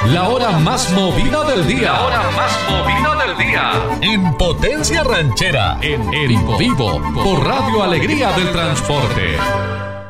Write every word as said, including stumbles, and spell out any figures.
La hora más movida del día. La hora más movida del día. En Potencia Ranchera. En, en vivo. Por Radio Alegría del Transporte.